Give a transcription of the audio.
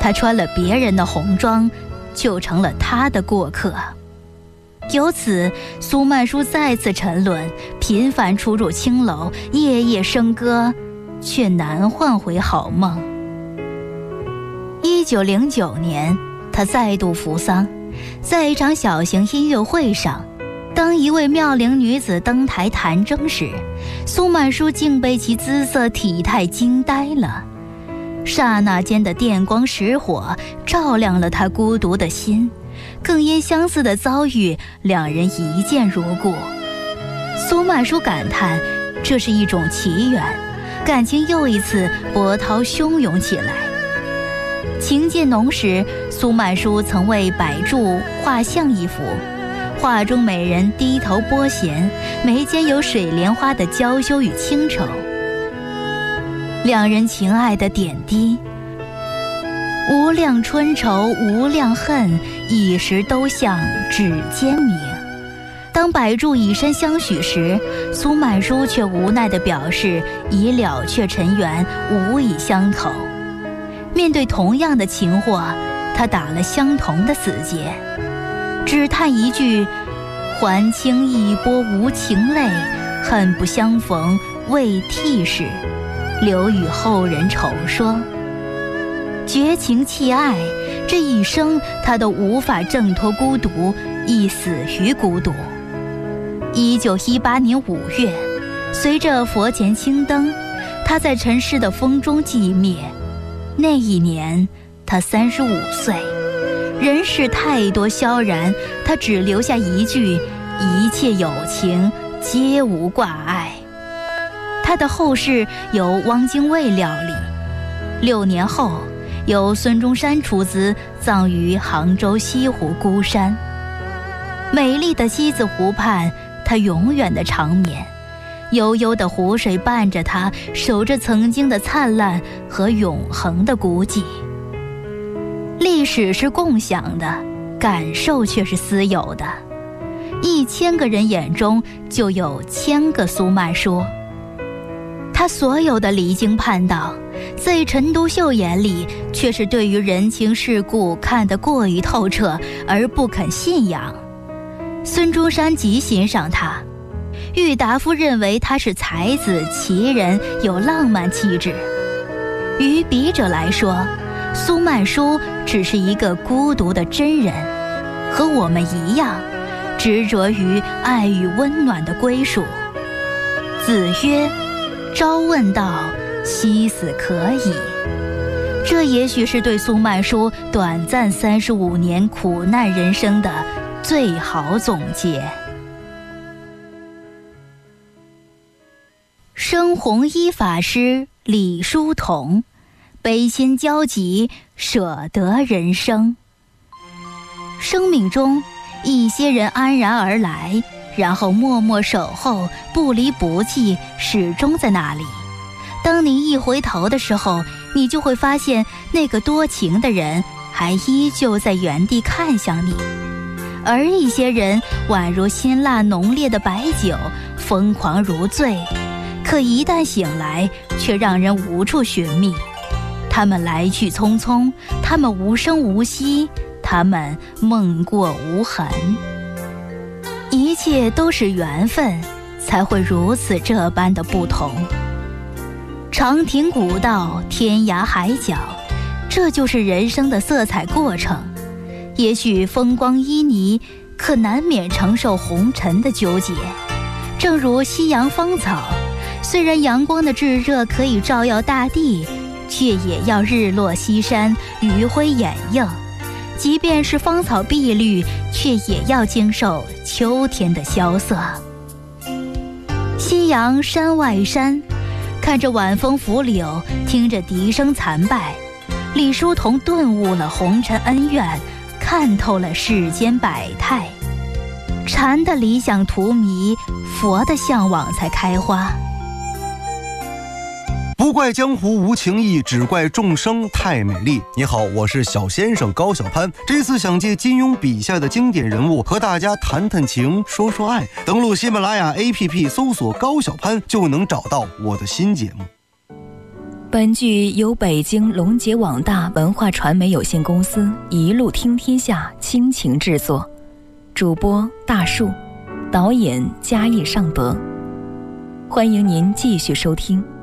他穿了别人的红装，就成了他的过客。由此，苏曼殊再次沉沦，频繁出入青楼，夜夜笙歌，却难换回好梦。1909年，他再度扶丧，在一场小型音乐会上，当一位妙龄女子登台弹筝时，苏曼殊竟被其姿色体态惊呆了。刹那间的电光石火照亮了他孤独的心，更因相似的遭遇，两人一见如故。苏曼殊感叹，这是一种奇缘，感情又一次波涛汹涌起来。情渐浓时，苏曼殊曾为百柱画像一幅，画中美人低头拨弦，眉间有水莲花的娇羞与清愁。两人情爱的点滴，无量春愁无量恨，一时都像指尖明。当百柱以身相许时，苏曼殊却无奈地表示，已了却尘缘，无以相投。面对同样的情祸，他打了相同的死结，只叹一句，还清一波无情泪，恨不相逢未替时，留与后人筹说。绝情弃爱，这一生他都无法挣脱孤独，亦死于孤独。1918年5月，随着佛前青灯，他在尘世的风中寂灭。那一年他35岁，人世太多萧然，他只留下一句，一切有情皆无挂碍。他的后事由汪精卫料理，6年后由孙中山出资葬于杭州西湖孤山。美丽的西子湖畔，他永远的长眠，悠悠的湖水伴着他，守着曾经的灿烂和永恒的孤寂。历史是共享的，感受却是私有的。1000个人眼中就有1000个苏曼殊。他所有的离经叛道，在陈独秀眼里却是对于人情世故看得过于透彻，而不肯信仰。孙中山极欣赏他，郁达夫认为他是才子奇人，有浪漫气质。于笔者来说，苏曼殊只是一个孤独的真人，和我们一样，执着于爱与温暖的归属。子曰：朝问道，夕死可矣。这也许是对苏曼殊短暂35年苦难人生的最好总结。生弘一法师李叔同，悲心交集，舍得人生。生命中，一些人安然而来，然后默默守候，不离不弃，始终在那里。当你一回头的时候，你就会发现那个多情的人还依旧在原地看向你。而一些人宛如辛辣浓烈的白酒，疯狂如醉，可一旦醒来，却让人无处寻觅。他们来去匆匆，他们无声无息，他们梦过无痕。一切都是缘分，才会如此这般的不同。长亭古道，天涯海角，这就是人生的色彩过程。也许风光旖旎，可难免承受红尘的纠结。正如夕阳芳草，虽然阳光的炙热可以照耀大地，却也要日落西山，余晖掩映。即便是芳草碧绿，却也要经受秋天的萧瑟。夕阳山外山，看着晚风拂柳，听着笛声残败，李叔同顿悟了红尘恩怨，看透了世间百态。禅的理想荼蘼，佛的向往才开花。 不怪江湖无情义，只怪众生太美丽。你好，我是小先生高小攀。这次想借金庸笔下的经典人物和大家谈谈情，说说爱。登录喜马拉雅 APP 搜索高小攀，就能找到我的新节目。 本剧由北京龙杰网大文化传媒有限公司一路听天下倾情制作，主播大树，导演嘉义尚德。欢迎您继续收听。